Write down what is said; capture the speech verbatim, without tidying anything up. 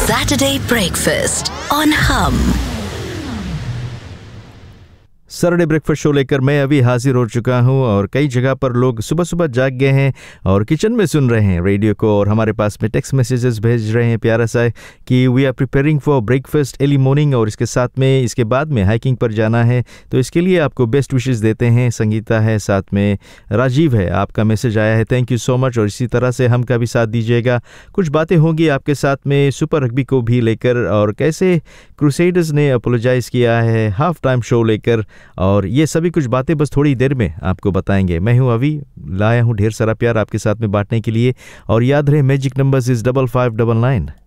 Saturday Breakfast on Hum. Saturday breakfast show लेकर मैं अभी हाजिर हो चुका हूं और कई जगह पर लोग सुबह सुबह जाग गए हैं और किचन में सुन रहे हैं रेडियो को और हमारे पास में टेक्स्ट मैसेजेस भेज रहे हैं प्यारा सा कि we are preparing for breakfast early morning और इसके साथ में इसके बाद में हाइकिंग पर जाना है, तो इसके लिए आपको बेस्ट विशेस देते हैं। संगीता है, साथ में राजीव है, आपका मैसेज आया है, थैंक यू सो मच। और इसी तरह से हम का भी साथ दीजिएगा। कुछ बातें होंगी आपके साथ में सुपर रग्बी को भी लेकर और कैसे क्रूसेडर्स ने अपोलोजाइज़ किया है हाफ टाइम शो लेकर, और ये सभी कुछ बातें बस थोड़ी देर में आपको बताएंगे। मैं हूं अभी, लाया हूं ढेर सारा प्यार आपके साथ में बांटने के लिए। और याद रहे magic numbers is double five double nine.